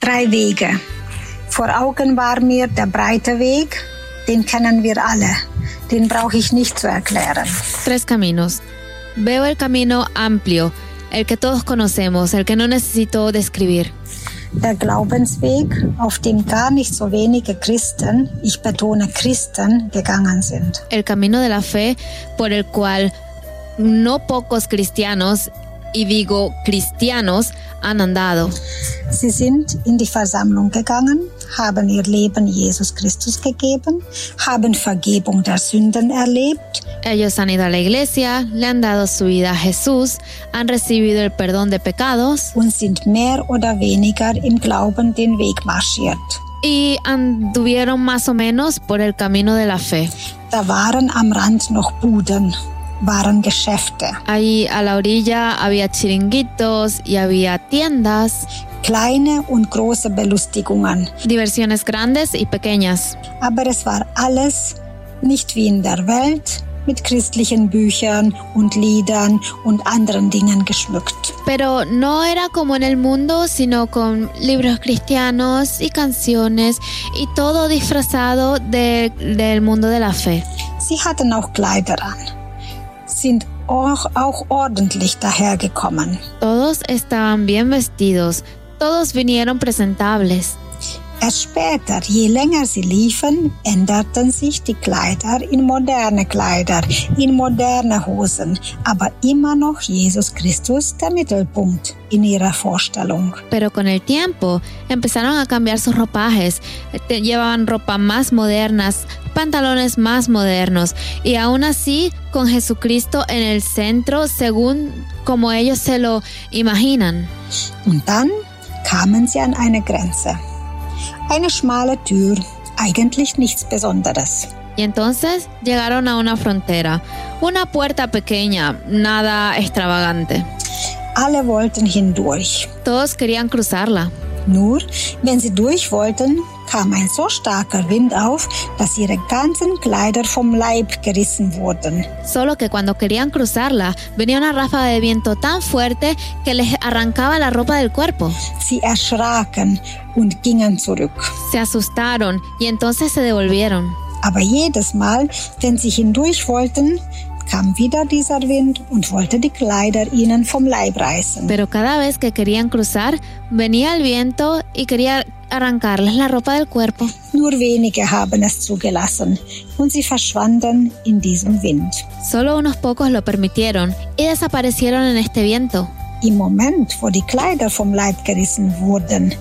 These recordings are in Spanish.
3 Wege. Vor Augen war mir der breite Weg, den kennen wir alle. Den brauche ich nicht zu erklären. 3 caminos. Veo el camino amplio, el que todos conocemos, el que no necesito describir. Der Glaubensweg, auf dem gar nicht so wenige Christen, ich betone Christen, gegangen sind. El camino de la fe por el cual no pocos cristianos, y digo cristianos, han andado. Sie sind in die Versammlung gegangen, haben ihr Leben Jesus Christus gegeben, haben Vergebung der Sünden erlebt. Ellos han ido a la iglesia, le han dado su vida a Jesús, han recibido el perdón de pecados und sind mehr oder weniger im Glauben den Weg marschiert. y anduvieron más o menos por el camino de la fe. Da waren am Rand noch Buden, waren Geschäfte. Ahí a la orilla había chiringuitos y había tiendas, Kleine und große Belustigungen. diversiones grandes y pequeñas. Aber es war alles nicht wie in der Welt, mit christlichen Büchern und Liedern und anderen Dingen geschmückt. Pero no era como en el mundo, sino con libros cristianos y canciones y todo disfrazado del mundo de la fe. Sie hatten auch Kleider an, sind auch ordentlich dahergekommen. Todos estaban bien vestidos, todos vinieron presentables. Erst später, je länger sie liefen, änderten sich die Kleider in moderne Kleider, in moderne Hosen, aber immer noch Jesus Christus der Mittelpunkt in ihrer Vorstellung. Pero con el tiempo empezaron a cambiar sus ropajes, llevaban ropa más modernas, pantalones más modernos y aún así con Jesucristo en el centro según como ellos se lo imaginan. Und dann kamen sie an eine Grenze. Eine schmale Tür, eigentlich nichts Besonderes. Y entonces llegaron a una frontera, una puerta pequeña, nada extravagante. Alle wollten hindurch. Todos querían cruzarla. Nur, wenn sie durch wollten, kam ein so starker Wind auf, dass ihre ganzen Kleider vom Leib gerissen wurden. Solo que cuando querían cruzarla, venía una ráfaga de viento tan fuerte que les arrancaba la ropa del cuerpo. Sie erschraken und gingen zurück. Se asustaron y entonces se devolvieron. Aber jedes Mal, wenn sie hindurch wollten, kam wieder dieser Wind und wollte die Kleider ihnen vom Leib reißen. Pero cada vez que querían cruzar, venía el viento y quería arrancarles la ropa del cuerpo. Nur wenige haben es zugelassen und sie verschwanden in diesem Wind. Solo unos pocos lo permitieron y desaparecieron en este viento. Im Moment, wo die Kleider vom Leib gerissen wurden,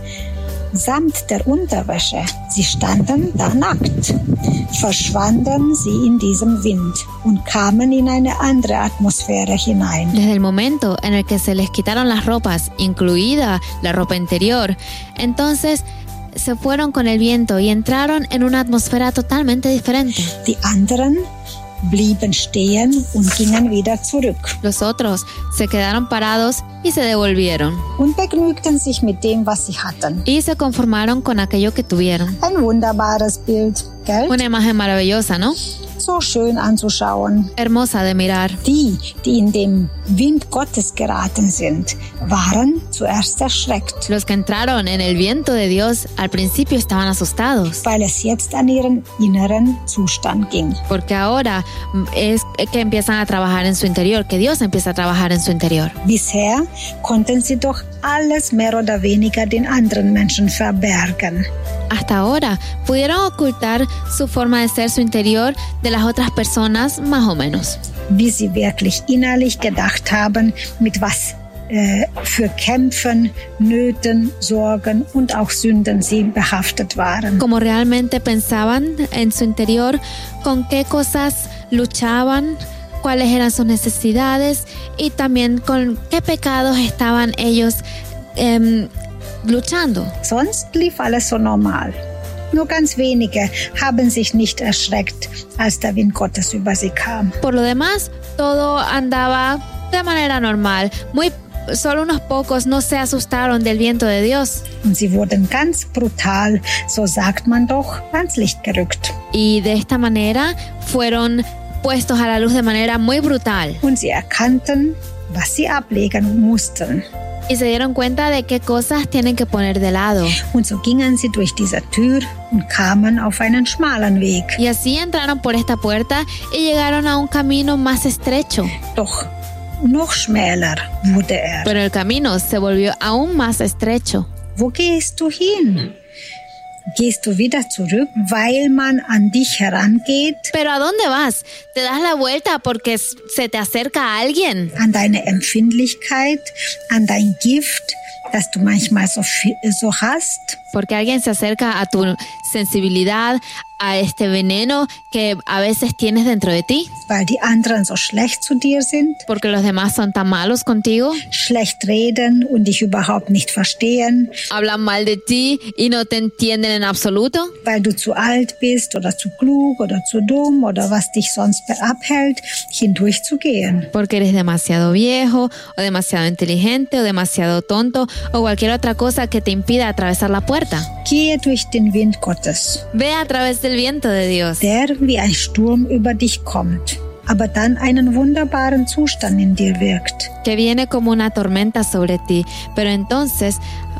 samt der Unterwäsche, sie standen da nackt, verschwanden sie in diesem Wind und kamen in eine andere Atmosphäre hinein. Desde el momento en el que se les quitaron las ropas, incluida la ropa interior, entonces se fueron con el viento y entraron en una atmósfera totalmente diferente. Die anderen blieben stehen und gingen wieder zurück. Los otros se quedaron parados y se devolvieron. Und begnügten sich mit dem, was sie hatten. Y se conformaron con aquello que tuvieron. Ein wunderbares Bild, gell? Una imagen maravillosa, ¿no? So schön anzuschauen. Hermosa de mirar. Die in den Wind Gottes geraten sind, waren zuerst erschreckt, Los que entraron en el viento de Dios al principio estaban asustados, weil es jetzt an ihren inneren Zustand ging. porque ahora es que empiezan a trabajar en su interior, que Dios empieza a trabajar en su interior. Bisher konnten sie doch alles mehr oder weniger den anderen Menschen verbergen. Hasta ahora pudieron ocultar su forma de ser, su interior, de las otras personas más o menos. Wie sie wirklich innerlich gedacht haben, mit was für Kämpfen, Nöten, Sorgen und auch Sünden sie behaftet waren. Como realmente pensaban en su interior, con qué cosas luchaban, cuáles eran sus necesidades y también con qué pecados estaban ellos luchando. Sonst lief alles so normal. Nur ganz wenige haben sich nicht erschreckt, als der Wind Gottes über sie kam. Por lo demás, todo andaba de manera normal. Solo unos pocos no se asustaron del viento de Dios. Und sie wurden ganz brutal, so sagt man doch, ans Licht gerückt. Y de esta manera fueron puestos a la luz de manera muy brutal. Und sie erkannten, was sie ablegen mussten. Y se dieron cuenta de qué cosas tienen que poner de lado. Und so gingen sie durch diese Tür und kamen auf einen schmalen Weg. Y así entraron por esta puerta y llegaron a un camino más estrecho. Doch noch schmäler wurde er. Pero el camino se volvió aún más estrecho. Wo gehst du hin? Gehst du wieder zurück, weil man an dich herangeht? ¿Pero a dónde vas? ¿Te das la vuelta porque se te acerca alguien? An deine Empfindlichkeit, an dein Gift, das du manchmal so hast? Porque alguien se acerca a tu sensibilidad, a este veneno que a veces tienes dentro de ti. Weil die anderen so schlecht zu dir sind? Porque los demás son tan malos contigo. Schlecht reden und dich überhaupt nicht verstehen? Hablan mal de ti y no te entienden en absoluto. Weil du zu alt bist oder zu klug oder zu dumm oder was dich sonst abhält, hindurchzugehen. Porque eres demasiado viejo o demasiado inteligente o demasiado tonto o cualquier otra cosa que te impida atravesar la puerta. Gehe durch den Wind Gottes. Ve a través del viento de Dios. Der wie ein Sturm über dich kommt, aber dann einen wunderbaren Zustand in dir wirkt. Que viene como una tormenta sobre ti, pero entonces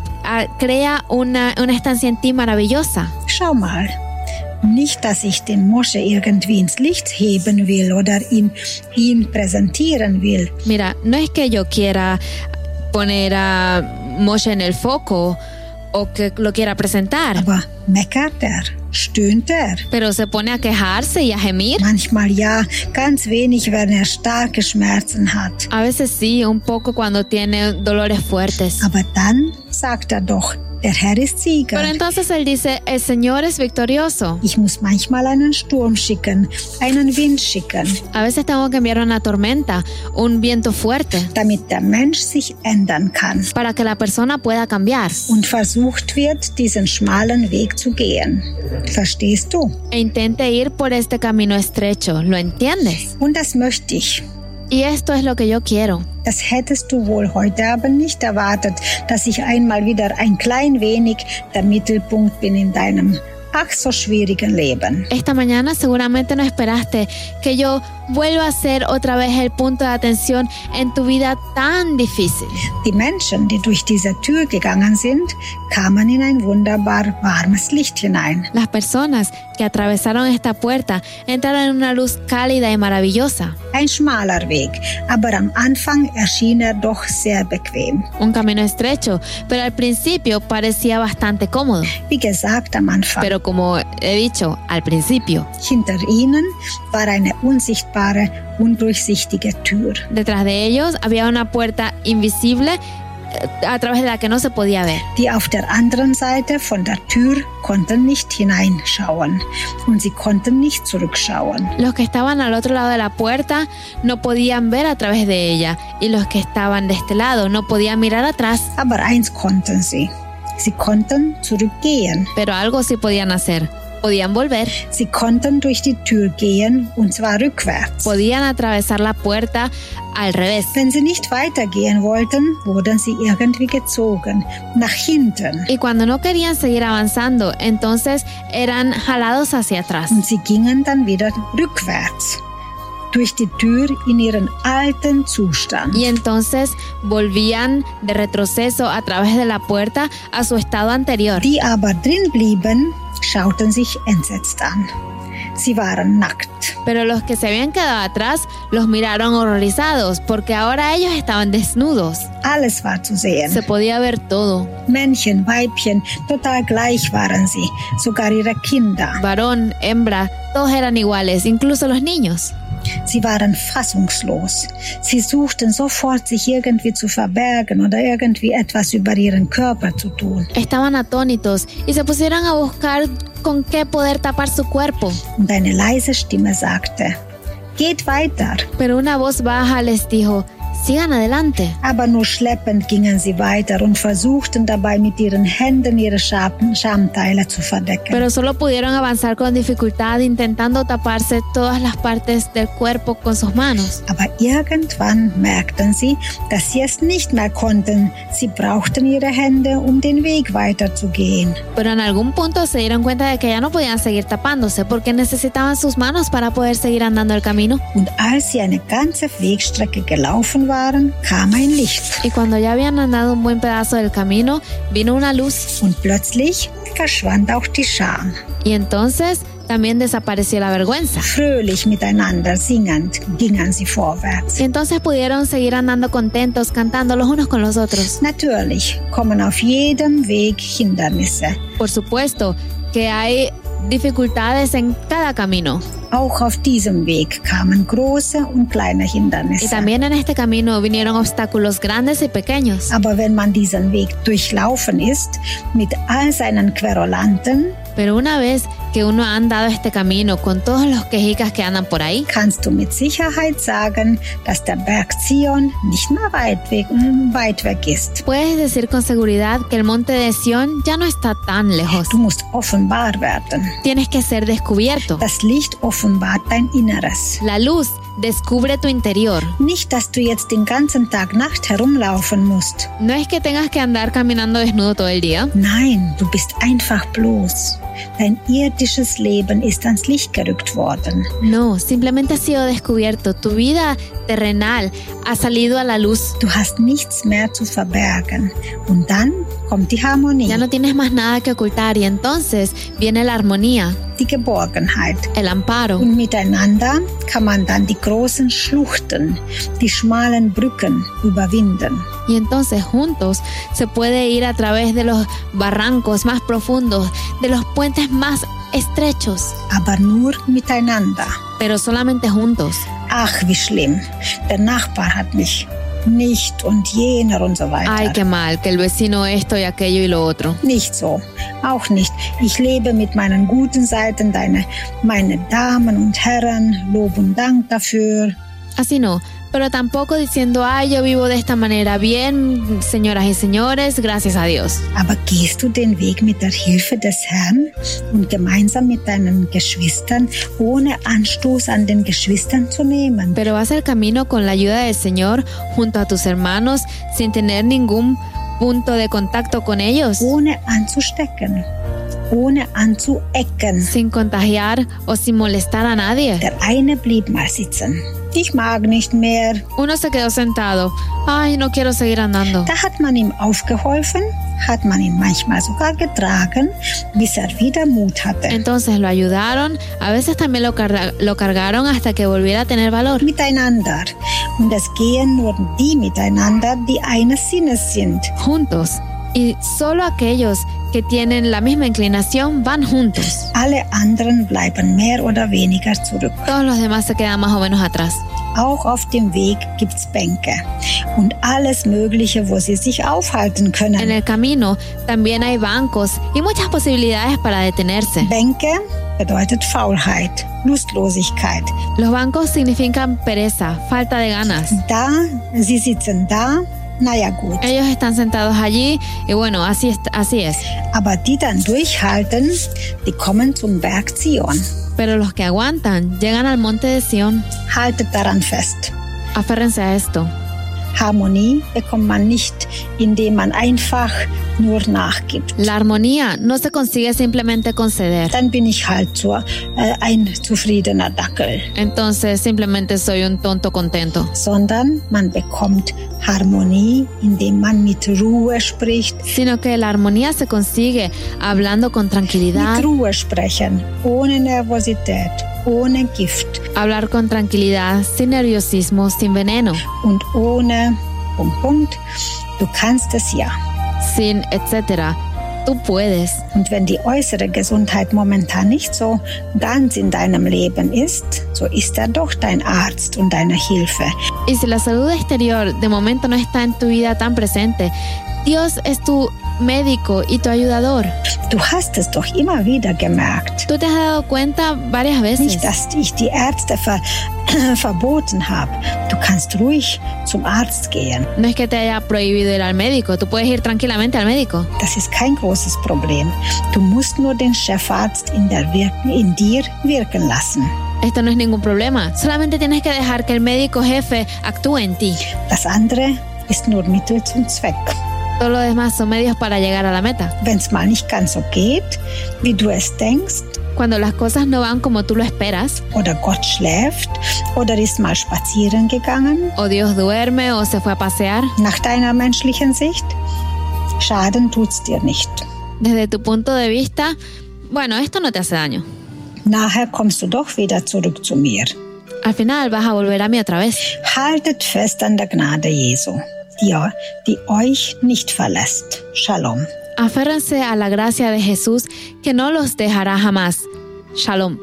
crea una estancia en ti maravillosa. Schau mal. Nicht, dass ich den Mosche irgendwie ins Licht heben will oder ihn präsentieren will. Mira, no es que yo quiera poner a Moshe en el foco o que lo quiera presentar. Aber meckert er, stöhnt er. Pero se pone a quejarse y a gemir. Manchmal ja, ganz wenig, wenn er starke Schmerzen hat. A veces sí, un poco cuando tiene dolores fuertes. Aber dann sagt er doch, der Herr ist Sieger. Pero entonces él dice, el Señor es victorioso. Ich muss manchmal einen Sturm schicken, einen Wind schicken. A veces tengo que enviar una tormenta, un viento fuerte. Damit der Mensch sich ändern kann. Para que la persona pueda cambiar. Und versucht wird, diesen schmalen Weg zu gehen. Verstehst du? E intente ir por este camino estrecho, ¿lo entiendes? Und das möchte ich. Y esto es lo que yo quiero. Das hättest du wohl heute aber nicht erwartet, dass ich einmal wieder ein klein wenig der Mittelpunkt bin in deinem ach so schwierigen Leben. Esta mañana seguramente no esperaste que yo vuelva a ser otra vez el punto de atención en tu vida tan difícil. Die Menschen, die durch diese Tür gegangen sind, kamen in ein wunderbar warmes Licht hinein. Las personas que atravesaron esta puerta entraron en una luz cálida y maravillosa. Ein schmaler Weg, aber am Anfang erschien er doch sehr bequem. Un camino estrecho, pero al principio parecía bastante cómodo. Wie gesagt, am Anfang. Pero como he dicho, al principio. Hinter ihnen war eine unsichtbare, undurchsichtige Tür. Detrás de ellos había una puerta invisible a través de la que no se podía ver. Die auf der anderen Seite von der Tür konnten nicht hineinschauen und sie konnten nicht zurückschauen. Los que estaban al otro lado de la puerta no podían ver a través de ella y los que estaban de este lado no podían mirar atrás. Aber eins konnten sie. Sie konnten zurückgehen. Pero algo sí podían hacer. Podían volver. Sie konnten durch die Tür gehen und zwar rückwärts. Podían atravesar la puerta al revés. Wenn sie nicht weitergehen wollten, wurden sie irgendwie gezogen, nach hinten. Y cuando no querían seguir avanzando, entonces eran jalados hacia atrás. Und sie gingen dann wieder rückwärts. Durch die Tür in ihren alten Zustand. Y entonces volvían de retroceso a través de la puerta a su estado anterior. Die aber drin blieben, schauten sich entsetzt an. Sie waren nackt. Pero los que se habían quedado atrás los miraron horrorizados porque ahora ellos estaban desnudos. Alles war zu sehen. Se podía ver todo. Männchen, Weibchen, total gleich waren sie, sogar ihre Kinder. Varón, hembra, todos eran iguales, incluso los niños. Sie waren fassungslos. Sie suchten sofort, sich irgendwie zu verbergen oder irgendwie etwas über ihren Körper zu tun. Estaban atónitos y se pusieron a buscar con qué poder tapar su cuerpo. Und eine leise Stimme sagte, geht weiter. Pero una voz baja les dijo, sigan adelante. Aber nur schleppend gingen sie weiter und versuchten dabei mit ihren Händen ihre Schamteile zu verdecken. Pero solo pudieron avanzar con dificultad intentando taparse todas las partes del cuerpo con sus manos. Aber irgendwann merkten sie, dass sie es nicht mehr konnten. Sie brauchten ihre Hände, um den Weg weiterzugehen. Pero en algún punto se dieron cuenta de que ya no podían seguir tapándose porque necesitaban sus manos para poder seguir andando el camino. Und als sie eine ganze Wegstrecke gelaufen waren, kam ein Licht. Y cuando ya habían andado un buen pedazo del camino, vino una luz. Und plötzlich verschwand auch die Scham. Y entonces también desapareció la vergüenza. Fröhlich miteinander singend gingen sie vorwärts. Y entonces pudieron seguir andando contentos, cantando los unos con los otros. Natürlich kommen auf jedem Weg Hindernisse. Por supuesto que hay dificultades en cada camino. Auch auf diesem Weg kamen große und kleine Y Hindernisse. también en este camino vinieron obstáculos grandes y pequeños. Aber wenn man diesen Weg durchlaufen ist, mit all seinen Querulanten, Pero una vez que uno ha andado este camino con todos los quejicas que andan por ahí, kannst du mit Sicherheit sagen, dass der Berg Zion nicht mehr weit weg ist. puedes decir con seguridad que el monte de Sión ya no está tan lejos. Du musst offenbar werden. Tienes que ser descubierto. Das Licht offenbart dein Inneres. La luz descubre tu interior. Nicht, dass du jetzt den ganzen Tag Nacht herumlaufen musst. No es que tengas que andar caminando desnudo todo el día. Nein, du bist einfach bloß. Dein irdisches Leben ist ans Licht gerückt worden. No, simplemente has sido descubierto. Tu vida terrenal ha salido a la luz. Du hast nichts mehr zu verbergen. Und dann kommt die Harmonie, Ya no tienes más nada que ocultar y entonces viene la armonía, die Geborgenheit. el amparo. Und miteinander kann man dann die großen Schluchten, die schmalen Brücken überwinden. Y entonces juntos se puede ir a través de los barrancos más profundos, de los puentes más estrechos, Aber nur miteinander. pero solamente juntos. Ach, wie schlimm. Der Nachbar hat mich nicht und jener und so weiter. Ay, qué mal, que el vecino esto y aquello y lo otro. Nicht so. Auch nicht. Ich lebe mit meinen guten Seiten, meine Damen und Herren, Lob und Dank dafür. Así no, pero tampoco diciendo, ay, yo vivo de esta manera. Bien, señoras y señores, gracias a Dios. Aber gehst du den Weg mit der Hilfe des Herrn und gemeinsam mit deinen Geschwistern, ohne Anstoß an den Geschwistern zu nehmen? Pero vas el camino con la ayuda del Señor junto a tus hermanos sin tener ningún punto de contacto con ellos, Ohne anzustecken, ohne anzuecken. sin contagiar o sin molestar a nadie. Der eine blieb mal sitzen. Ich mag nicht mehr. Uno se quedó sentado. Ay, no quiero seguir andando. Da hat man ihm aufgeholfen, hat man ihn manchmal sogar getragen, bis er wieder Mut hatte. Entonces lo ayudaron, a veces también lo cargaron hasta que volviera a tener valor. Miteinander. Und es gehen nur die miteinander, die eines Sinnes sind. Juntos. Y solo aquellos que tienen la misma inclinación van juntos. Alle anderen bleiben mehr oder weniger zurück. Todos los demás se quedan más o menos atrás. Auch auf dem Weg gibt's Bänke und alles Mögliche, wo sie sich aufhalten En können. el camino también hay bancos y muchas posibilidades para detenerse. Bänke bedeutet Faulheit, Lustlosigkeit. Los bancos significan pereza, falta de ganas. Sie sitzen da, naja gut. Ellos están sentados allí y bueno, así es. Aber die dann durchhalten, die kommen zum Berg Zion. Pero los que aguantan llegan al monte de Sión. Haltet daran fest. Aférrense a esto. Harmonie bekommt man nicht, indem man einfach nur nachgibt. La armonía no se consigue simplemente con ceder. Dann bin ich halt ein zufriedener Dackel. Entonces simplemente soy un tonto contento. Sondern man bekommt Harmonie, indem man mit Ruhe spricht. Sino que la armonía se consigue hablando con tranquilidad. Mit Ruhe sprechen, ohne Nervosität, ohne Gift. Hablar con tranquilidad, sin nerviosismo, sin veneno. Und ohne Du kannst es ja. Sin etcétera. Tú puedes. Und wenn die äußere Gesundheit momentan nicht so ganz in deinem Leben ist, so ist er doch dein Arzt und deine Hilfe. Y si la salud exterior de momento no está en tu vida tan presente, Dios es tu médico y tu ayudador. Du hast es doch immer wieder gemerkt. Tú te has dado cuenta varias veces. Nicht, dass ich die Ärzte verboten habe. Du kannst ruhig zum Arzt gehen. No es que te haya prohibido ir al médico, tú puedes ir tranquilamente al médico. Das ist kein großes Problem. Du musst nur den Chefarzt in dir wirken lassen. Esto no es ningún problema. Solamente tienes que dejar que el médico jefe actúe en ti. Das andere ist nur Mittel zum Zweck. Todo lo demás son medios para llegar a la meta. Wenn es mal nicht ganz so geht, wie du es denkst Cuando las cosas no van como tú lo esperas, oder Gott schläft oder ist mal spazieren gegangen, o Dios duerme o se fue a pasear, nach deiner menschlichen Sicht, Schaden tut's dir nicht. desde tu punto de vista, bueno, esto no te hace daño. Nachher kommst du doch wieder zurück zu mir. Al final vas a volver a mí otra vez. Haltet fest an der Gnade Jesu, die euch nicht verlässt. Shalom. Aférrense a la gracia de Jesús que no los dejará jamás. Shalom.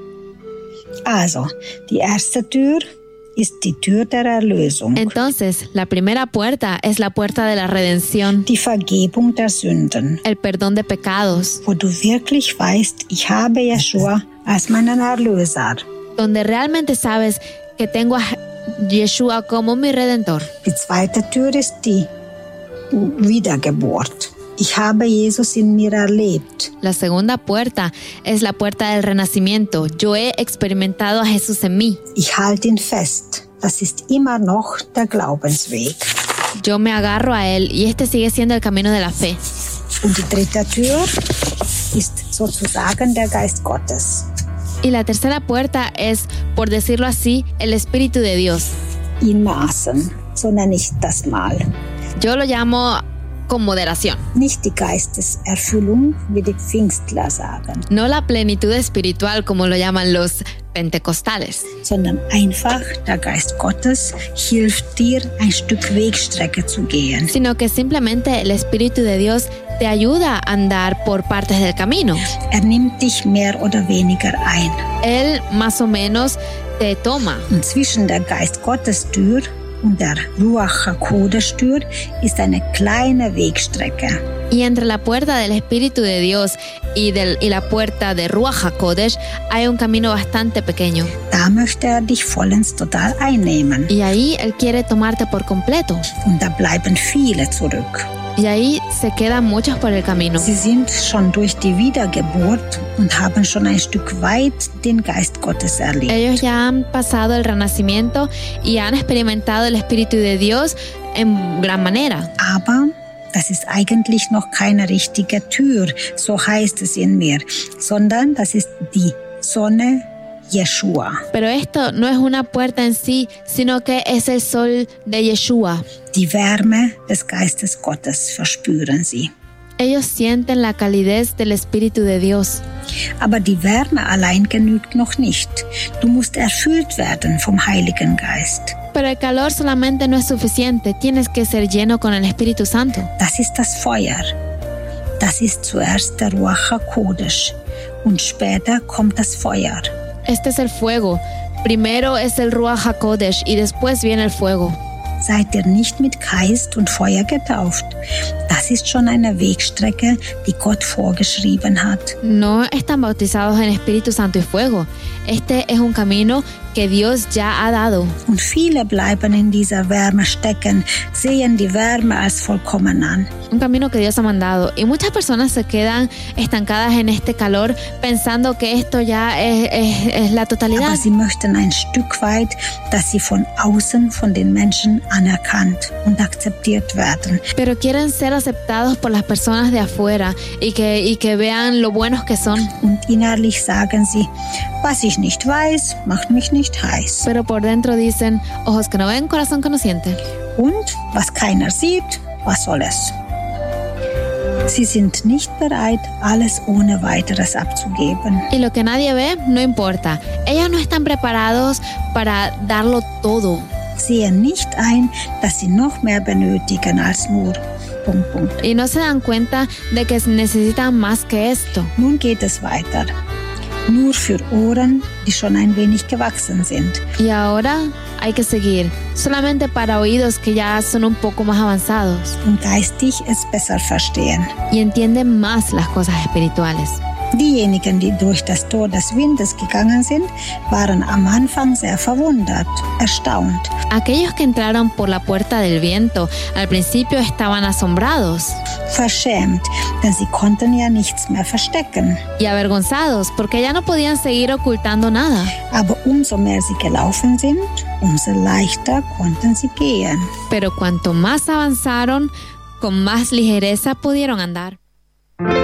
Also, die erste Tür ist die Tür der Erlösung. Entonces, la primera puerta es la puerta de la redención, Die Vergebung der Sünden, el perdón de pecados, wo du wirklich weißt, ich habe Jeschua als meinen Erlöser. donde realmente sabes que tengo a Yeshua como mi redentor. Die zweite Tür ist die Wiedergeburt. Ich habe Jesus in mir erlebt. La segunda puerta es la puerta del renacimiento. Yo he experimentado a Jesús en mí. Ich halte ihn fest. Das ist immer noch der Glaubensweg. Yo me agarro a él y este sigue siendo el camino de la fe. Und die dritte Tür ist sozusagen der Geist Gottes. Y la tercera puerta es, por decirlo así, el Espíritu de Dios. In Maßen, so nenne ich das mal. Yo lo llamo con moderación. Nicht die Geisteserfüllung, wie die Pfingstler sagen, No la plenitud espiritual como lo llaman los pentecostales, sondern einfach der Geist Gottes hilft dir, ein Stück Wegstrecke zu gehen. sino que simplemente el Espíritu de Dios te ayuda a andar por partes del camino. Nimmt dich mehr oder weniger ein. Él más o menos te toma. Und zwischen der Geist Gottes Tür und der Ruach HaKodesh Tür ist eine kleine Wegstrecke. Y entre la puerta del Espíritu de Dios y la puerta de Ruach HaKodesh hay un camino bastante pequeño. Da möchte dich vollends total einnehmen. Y ahí Él quiere tomarte por completo. Und da bleiben viele zurück. Y ahí se quedan muchos por el camino. Sie sind schon durch die Wiedergeburt und haben schon ein Stück weit den Geist Gottes erlebt. Ellos ya han pasado el renacimiento y han experimentado el Espíritu de Dios en gran manera. Aber das ist eigentlich noch keine richtige Tür, so heißt es in mir, sondern das ist die Sonne Yeshua. Pero esto no es una puerta en sí, sino que es el sol de Yeshua. Die Wärme des Geistes Gottes verspüren sie. Ellos sienten la calidez del Espíritu de Dios. Aber die Wärme allein genügt noch nicht. Du musst erfüllt werden vom Heiligen Geist. Pero el calor solamente no es suficiente, tienes que ser lleno con el Espíritu Santo. Das ist das Feuer. Das ist zuerst der Ruach HaKodesh und später kommt das Feuer. Este es el fuego. Primero es el Ruach HaKodesh y después viene el fuego. Seid ihr nicht mit Geist und Feuer getauft? Das ist schon eine Wegstrecke, die Gott vorgeschrieben hat. No están bautizados en Espíritu Santo y fuego. Este es un camino que Dios ya ha dado. Und viele bleiben in dieser Wärme stecken, sehen die Wärme als vollkommen an. Un camino que Dios ha mandado. Y muchas personas se quedan estancadas en este calor pensando que esto ya es la totalidad. Aber sie möchten ein Stück weit, dass sie von außen von den Menschen anerkannt und akzeptiert werden. Pero quieren ser aceptados por las personas de afuera y que vean lo buenos que son. Und innerlich sagen sie, was ich nicht weiß, macht mich nicht heiß. Pero por dentro dicen, ojos que no ven, corazón que no siente. Und was keiner sieht, was soll es? Sie sind nicht bereit, alles ohne weiteres abzugeben. Y lo que nadie ve, no importa. Ellos no están preparados para darlo todo. Sehen nicht ein, dass sie noch mehr benötigen als nur... Y no se dan cuenta de que necesitan más que esto. Nun geht es weiter. Nur für Ohren, die schon ein wenig gewachsen sind. Y ahora hay que seguir, solamente para oídos que ya son un poco más avanzados. Und geistig es besser verstehen. Y entienden más las cosas espirituales. Diejenigen, die durch das Tor des Windes gegangen sind, waren am Anfang sehr verwundert, erstaunt. Aquellos que entraron por la puerta del viento, al principio estaban asombrados. Verschämt, denn sie konnten ja nichts mehr verstecken. Y avergonzados, porque ya no podían seguir ocultando nada. Aber umso mehr sie gelaufen sind, umso leichter konnten sie gehen. Pero cuanto más avanzaron, con más ligereza pudieron andar.